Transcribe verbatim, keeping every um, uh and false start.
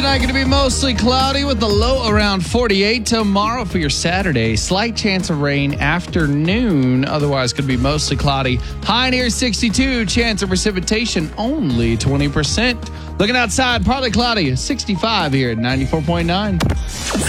tonight going to be mostly cloudy with the low around forty-eight. Tomorrow for your Saturday, slight chance of rain afternoon. Otherwise, could be mostly cloudy. High near sixty-two. Chance of precipitation only twenty percent. Looking outside, partly cloudy. sixty-five here at ninety-four point nine.